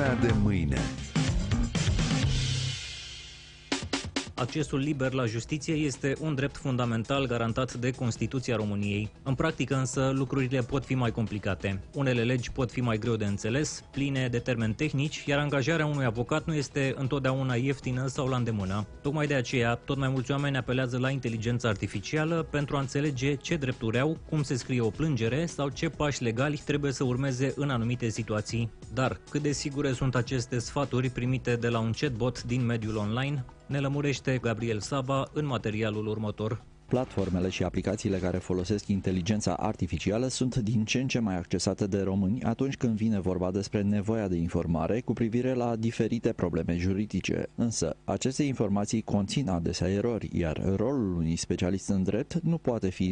Lumea de mâine. Accesul liber la justiție este un drept fundamental garantat de Constituția României. În practică însă lucrurile pot fi mai complicate. Unele legi pot fi mai greu de înțeles, pline de termeni tehnici, iar angajarea unui avocat nu este întotdeauna ieftină sau la îndemână. Tocmai de aceea, tot mai mulți oameni apelează la inteligența artificială pentru a înțelege ce drepturi au, cum se scrie o plângere sau ce pași legali trebuie să urmeze în anumite situații. Dar cât de sigure sunt aceste sfaturi primite de la un chatbot din mediul online? Ne lămurește Gabriel Saba în materialul următor. Platformele și aplicațiile care folosesc inteligența artificială sunt din ce în ce mai accesate de români atunci când vine vorba despre nevoia de informare cu privire la diferite probleme juridice. Însă, aceste informații conțin adesea erori, iar rolul unui specialist în drept nu poate fi